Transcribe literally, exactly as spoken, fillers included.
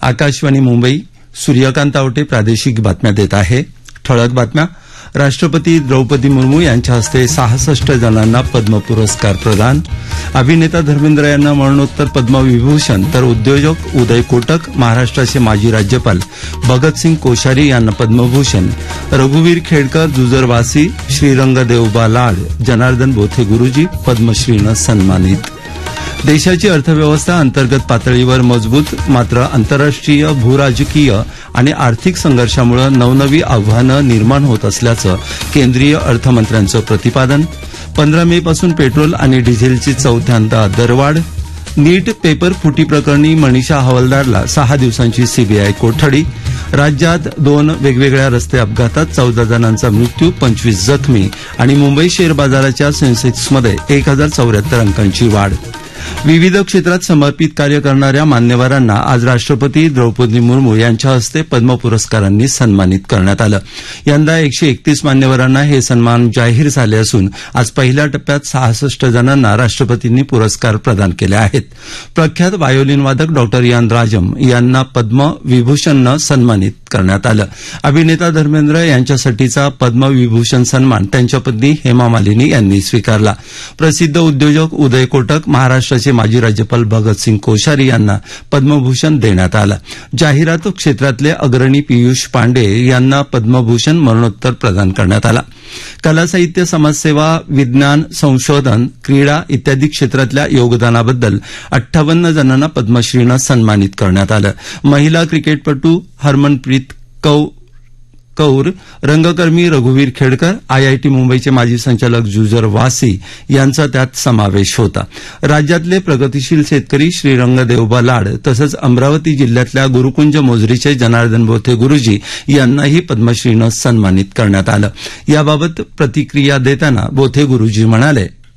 आकाशवाणी मुंबई. सूर्यकांत आवटे प्रादेशिक बातम्या देत आहे. ठळक बातम्या. राष्ट्रपती द्रौपदी मुर्मू यांच्या हस्ते सहासष्ट जणांना पद्म पुरस्कार प्रदान. अभिनेता धर्मेंद्र यांना मरणोत्तर पद्मविभूषण तर उद्योजक उदय कोटक, महाराष्ट्राचे माजी राज्यपाल भगतसिंग कोश्यारी यांना पद्मभूषण. रघुवीर खेडकर, जुजरवासी श्रीरंग देवबा लाड, जनार्दन बोथे गुरुजी पद्मश्रीनं सन्मानित. देशाची अर्थव्यवस्था अंतर्गत पातळीवर मजबूत, मात्र आंतरराष्ट्रीय भूराजकीय आणि आर्थिक संघर्षामुळे नवनवी आव्हानं निर्माण होत असल्याचं केंद्रीय अर्थमंत्र्यांचं प्रतिपादन. पंधरा मे पासून पेट्रोल आणि डिझेलची चौथ्यांदा दरवाढ. नीट पेपर फुटी प्रकरणी मनीषा हवालदारला सहा दिवसांची सीबीआय कोठडी. राज्यात दोन वेगवेगळ्या रस्ते अपघातात चौदा जणांचा मृत्यू, पंचवीस जखमी. आणि मुंबई शेअर बाजाराच्या सेन्सेक्समध्ये एक हजार चौऱ्याहत्तर अंकांची वाढ. विविध क्षेत्रात समर्पित कार्य करणाऱ्या मान्यवरांना आज राष्ट्रपती द्रौपदी मुर्मू यांच्या हस्ते पद्म पुरस्कारांनी सन्मानित करण्यात आलं. यंदा एकशे एकतीस मान्यवरांना हे सन्मान जाहीर झाले असून आज पहिल्या टप्प्यात सहासष्ट जणांना राष्ट्रपतींनी पुरस्कार प्रदान केले आहेत. प्रख्यात व्हायोलिन वादक डॉक्टर यान राजम यांना पद्म विभूषणनं सन्मानित करण्यात आलं. अभिनेता धर्मेंद्र यांच्यासाठीचा पद्म विभूषण सन्मान त्यांच्या पत्नी हेमा मालिनी यांनी स्वीकारला. प्रसिद्ध उद्योजक उदय कोटक, महाराष्ट्राचे माजी राज्यपाल भगतसिंग कोश्यारी यांना पद्मभूषण देण्यात आलं. जाहिरात क्षेत्रातले अग्रणी पियुष पांडे यांना पद्मभूषण मरणोत्तर प्रदान करण्यात आला. कला, साहित्य, समाजसेवा, विज्ञान, संशोधन, क्रीडा इत्यादी क्षेत्रातल्या योगदानाबद्दल अठ्ठावन्न जणांना पद्मश्रीनं सन्मानित करण्यात आलं. महिला क्रिकेटपटू हरमनप्रीत कौर, रंगकर्मी रघुवीर खेडकर, आयआयटी मुंबईचे माजी संचालक जुजर वासी यांचा त्यात समावेश होता. राज्यातले प्रगतिशील शेतकरी श्रीरंग देवबा लाड तसंच अमरावती जिल्ह्यातल्या गुरुकुंज मोझरीचे जनार्दन बोथे गुरुजी यांनाही पद्मश्रीनं सन्मानित करण्यात आलं. याबाबत प्रतिक्रिया देताना बोथे गुरुजी म्हणाले,